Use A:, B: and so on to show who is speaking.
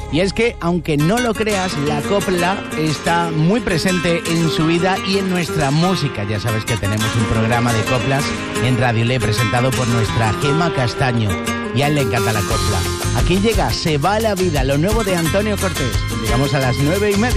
A: Y es que, aunque no lo creas, la copla está muy presente en su vida y en nuestra música. Ya sabes que tenemos un programa de coplas en Radio Le presentado por nuestra Gema Castaño. Y a él le encanta la copla. Aquí llega Se va la vida, lo nuevo de Antonio Cortés. Llegamos a las 9:30.